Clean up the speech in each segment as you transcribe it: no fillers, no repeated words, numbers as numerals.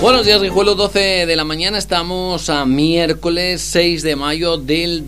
Buenos días, Guijuelo, 12 de la mañana. Estamos a miércoles 6 de mayo del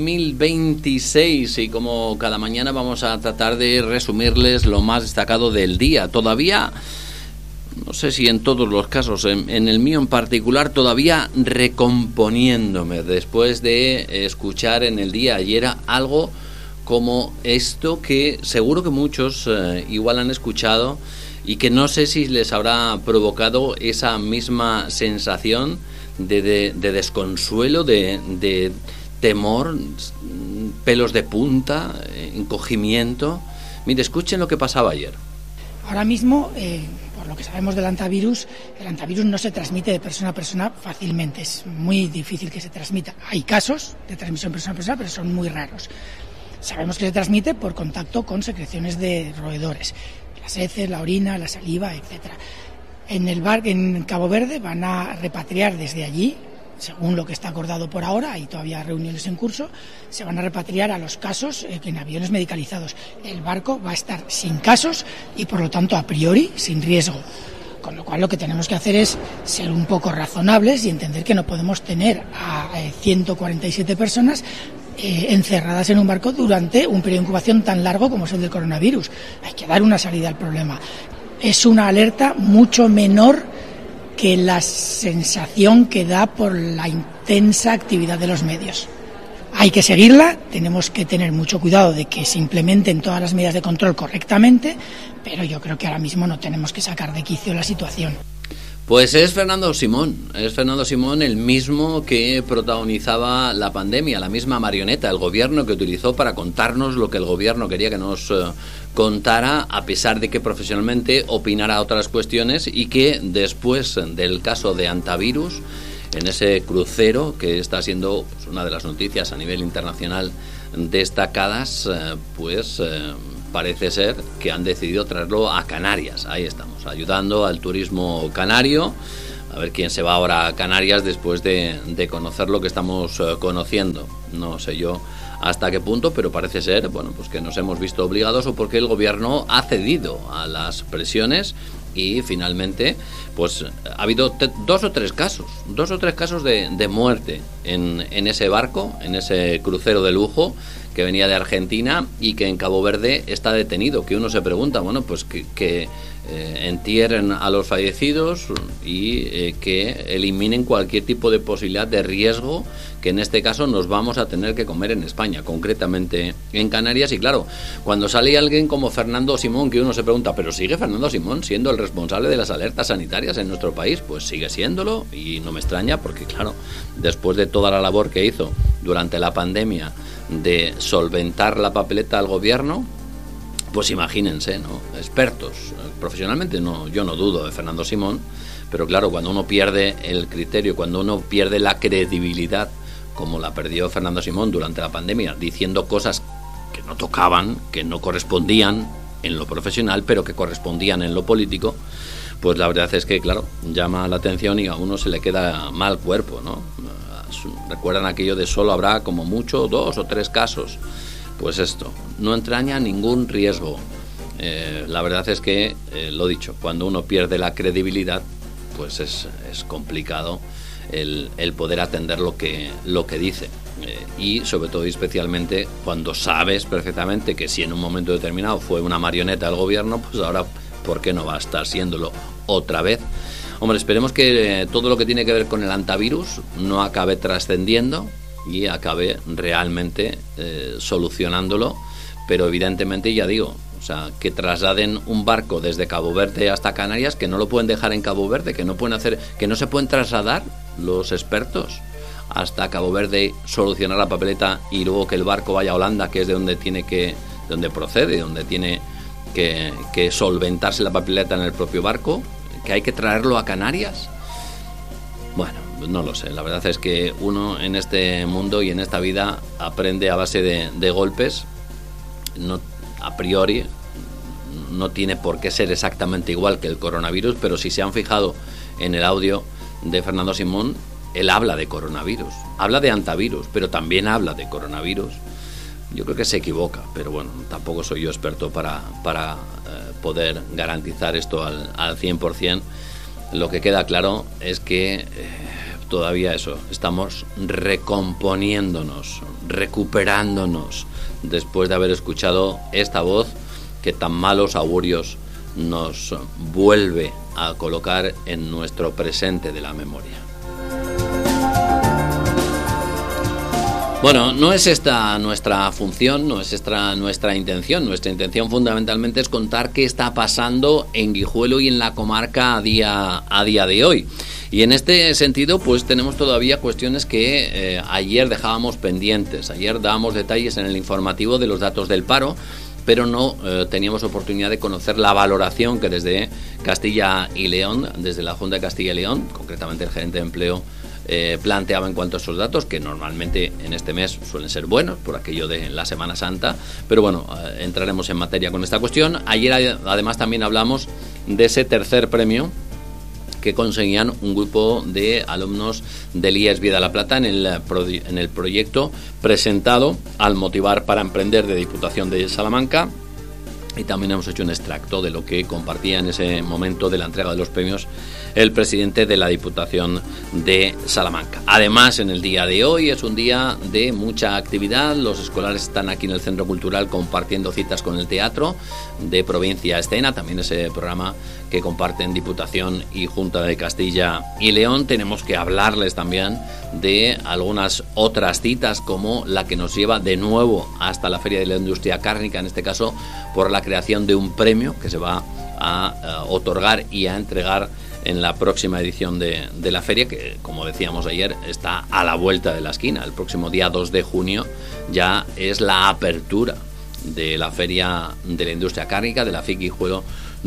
2026 y como cada mañana vamos a tratar de resumirles lo más destacado del día. Todavía, no sé si en todos los casos, en el mío en particular, todavía recomponiéndome después de escuchar en el día ayer algo como esto que seguro que muchos igual han escuchado y que no sé si les habrá provocado esa misma sensación de desconsuelo, de temor, pelos de punta, encogimiento. Mire, escuchen lo que pasaba ayer. Ahora mismo, por lo que sabemos del antivirus, el antivirus no se transmite de persona a persona fácilmente. Es muy difícil que se transmita. Hay casos de transmisión persona a persona, pero son muy raros. Sabemos que se transmite por contacto con secreciones de roedores. Las heces, la orina, la saliva, etcétera. En Cabo Verde van a repatriar desde allí, según lo que está acordado por ahora, hay todavía reuniones en curso, se van a repatriar a los casos en aviones medicalizados. El barco va a estar sin casos y, por lo tanto, a priori, sin riesgo. Con lo cual, lo que tenemos que hacer es ser un poco razonables y entender que no podemos tener a 147 personas encerradas en un barco durante un periodo de incubación tan largo como es el del coronavirus. Hay que dar una salida al problema. Es una alerta mucho menor que la sensación que da por la intensa actividad de los medios. Hay que seguirla, tenemos que tener mucho cuidado de que se implementen todas las medidas de control correctamente, pero yo creo que ahora mismo no tenemos que sacar de quicio la situación. Pues es Fernando Simón el mismo que protagonizaba la pandemia, la misma marioneta, el gobierno que utilizó para contarnos lo que el gobierno quería que nos contara, a pesar de que profesionalmente opinara otras cuestiones y que después del caso de antivirus, en ese crucero que está siendo pues, una de las noticias a nivel internacional destacadas, parece ser que han decidido traerlo a Canarias. Ahí estamos, ayudando al turismo canario. A ver quién se va ahora a Canarias después de conocer lo que estamos conociendo. No sé yo hasta qué punto, pero parece ser pues que nos hemos visto obligados o porque el gobierno ha cedido a las presiones y finalmente pues ha habido dos o tres casos de muerte en ese barco, en ese crucero de lujo que venía de Argentina y que en Cabo Verde está detenido, que uno se pregunta, pues que entierren a los fallecidos y que eliminen cualquier tipo de posibilidad de riesgo que en este caso nos vamos a tener que comer en España, concretamente en Canarias. Y claro, cuando sale alguien como Fernando Simón, que uno se pregunta, ¿pero sigue Fernando Simón siendo el responsable de las alertas sanitarias en nuestro país? Pues sigue siéndolo y no me extraña porque claro, después de toda la labor que hizo durante la pandemia de solventar la papeleta al gobierno, pues imagínense, ¿no? Expertos, profesionalmente yo no dudo de Fernando Simón, pero claro, cuando uno pierde el criterio, cuando uno pierde la credibilidad, como la perdió Fernando Simón durante la pandemia, diciendo cosas que no tocaban, que no correspondían en lo profesional, pero que correspondían en lo político, pues la verdad es que, claro, llama la atención y a uno se le queda mal cuerpo, ¿no? Recuerdan aquello de solo habrá como mucho 2 o 3 casos. Pues esto, no entraña ningún riesgo. La verdad es que, lo dicho, cuando uno pierde la credibilidad, pues es complicado el poder atender lo que dice. Y sobre todo y especialmente cuando sabes perfectamente que si en un momento determinado fue una marioneta del gobierno, pues ahora, ¿por qué no va a estar siéndolo otra vez? Hombre, esperemos que todo lo que tiene que ver con el antivirus no acabe trascendiendo y acabe realmente solucionándolo, pero evidentemente, ya digo, o sea, que trasladen un barco desde Cabo Verde hasta Canarias, que no lo pueden dejar en Cabo Verde, que no se pueden trasladar los expertos hasta Cabo Verde, solucionar la papeleta y luego que el barco vaya a Holanda, que es de donde procede, donde tiene que solventarse la papeleta en el propio barco, que hay que traerlo a Canarias. Bueno, no lo sé, la verdad es que uno en este mundo y en esta vida aprende a base de golpes. No, a priori no tiene por qué ser exactamente igual que el coronavirus, pero si se han fijado en el audio de Fernando Simón, él habla de coronavirus, habla de antivirus, pero también habla de coronavirus. Yo creo que se equivoca, pero bueno, tampoco soy yo experto para poder garantizar esto al 100%. lo que queda claro es que todavía estamos recomponiéndonos, recuperándonos después de haber escuchado esta voz que tan malos augurios nos vuelve a colocar en nuestro presente de la memoria. Bueno, no es esta nuestra función, no es esta nuestra intención. Nuestra intención fundamentalmente es contar qué está pasando en Guijuelo y en la comarca a día de hoy. Y en este sentido, pues tenemos todavía cuestiones que ayer dejábamos pendientes. Ayer dábamos detalles en el informativo de los datos del paro, pero no teníamos oportunidad de conocer la valoración que desde Castilla y León, desde la Junta de Castilla y León, concretamente el gerente de empleo, planteaba en cuanto a esos datos, que normalmente en este mes suelen ser buenos por aquello de la Semana Santa, pero bueno, entraremos en materia con esta cuestión. Ayer además también hablamos de ese tercer premio que conseguían un grupo de alumnos del IES Vida La Plata en el proyecto presentado al Motivar para Emprender de Diputación de Salamanca. Y también hemos hecho un extracto de lo que compartía en ese momento de la entrega de los premios el presidente de la Diputación de Salamanca. Además, en el día de hoy es un día de mucha actividad. Los escolares están aquí en el Centro Cultural compartiendo citas con el Teatro de Provincia Escena, también ese programa que comparten Diputación y Junta de Castilla y León. Tenemos que hablarles también de algunas otras citas, como la que nos lleva de nuevo hasta la Feria de la Industria Cárnica, en este caso por la creación de un premio que se va a otorgar y a entregar en la próxima edición de la feria, que como decíamos ayer está a la vuelta de la esquina. El próximo día 2 de junio ya es la apertura de la Feria de la Industria Cárnica, de la FIC Guijuelo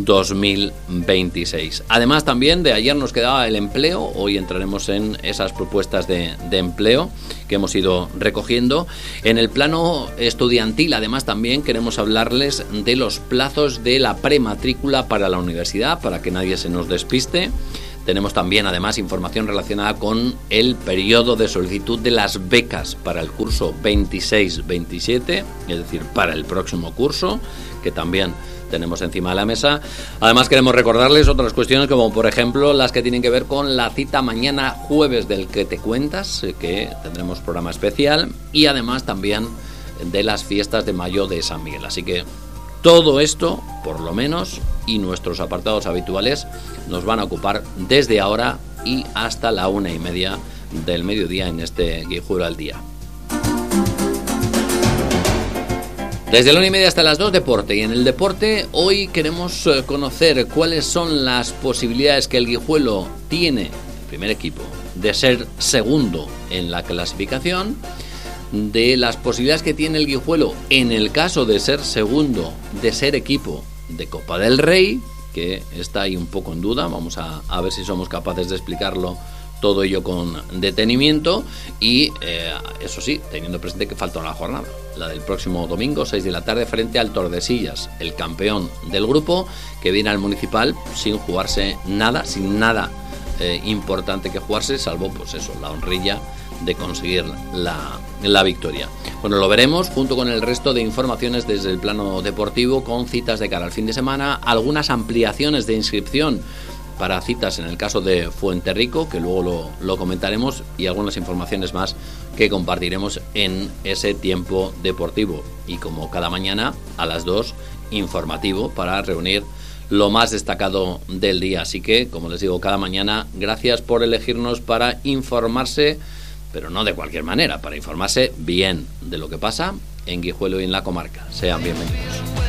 2026. Además, también de ayer nos quedaba el empleo. Hoy entraremos en esas propuestas de empleo que hemos ido recogiendo. En el plano estudiantil, además, también queremos hablarles de los plazos de la prematrícula para la universidad, para que nadie se nos despiste. Tenemos también, además, información relacionada con el periodo de solicitud de las becas para el curso 26-27, es decir, para el próximo curso, que también tenemos encima de la mesa. Además, queremos recordarles otras cuestiones, como por ejemplo las que tienen que ver con la cita mañana jueves del Que Te Cuentas, que tendremos programa especial, y además también de las fiestas de mayo de San Miguel. Así que todo esto, por lo menos, y nuestros apartados habituales nos van a ocupar desde ahora y hasta la 1:30 del mediodía en este Guijuelo al Día. Desde la 1:30 hasta las 2, deporte. Y en el deporte hoy queremos conocer cuáles son las posibilidades que el Guijuelo tiene, el primer equipo, de ser segundo en la clasificación, de las posibilidades que tiene el Guijuelo en el caso de ser segundo, de ser equipo de Copa del Rey, que está ahí un poco en duda. Vamos a ver si somos capaces de explicarlo todo ello con detenimiento y, eso sí, teniendo presente que falta una jornada, la del próximo domingo, 6 de la tarde, frente al Tordesillas, el campeón del grupo, que viene al Municipal sin jugarse nada, sin nada importante que jugarse, salvo, pues eso, la honrilla de conseguir la victoria. Bueno, lo veremos junto con el resto de informaciones desde el plano deportivo, con citas de cara al fin de semana, algunas ampliaciones de inscripción para citas en el caso de Fuenterrico, que luego lo comentaremos, y algunas informaciones más que compartiremos en ese tiempo deportivo. Y como cada mañana a las 2, informativo para reunir lo más destacado del día. Así que, como les digo, cada mañana, gracias por elegirnos para informarse, pero no de cualquier manera, para informarse bien de lo que pasa en Guijuelo y en la comarca. Sean bienvenidos.